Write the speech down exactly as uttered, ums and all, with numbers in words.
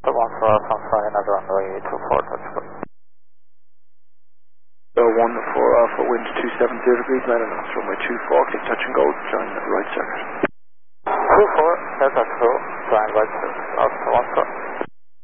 Delta one four Alpha flying another runway two four, touch go. So one four Alpha, wind two seven zero degrees, nine and a half, runway two four, keep touch and go, join the right circuit. two four, Delta two, flying right circuit, Alpha one four.